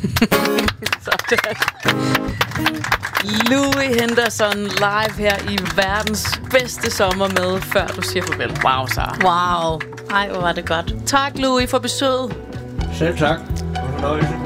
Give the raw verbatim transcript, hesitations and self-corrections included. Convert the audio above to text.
Louis Henderson live her i verdens bedste sommer med Før du siger farvel. Wow, Sara. Wow. Ej, hvor var det godt. Tak, Louis, for besøget. Selv tak. Fornøjelse.